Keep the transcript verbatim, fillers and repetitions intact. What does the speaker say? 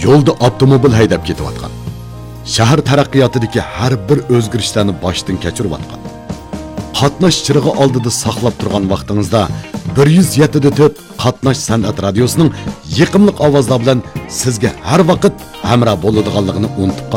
yo'lda avtomobil haydab ketayotgan. Shahar taraqqiyotidagi har bir o'zgarishlarni boshdan kechirayotgan. Qatnash chirig'i oldida saqlab turgan vaqtingizda bir yuz yetti nuqta to'rt Qatnash san'at radiosining yiqimli ovozlar bilan sizga har vaqt hamroh bo'ladiganligini unutib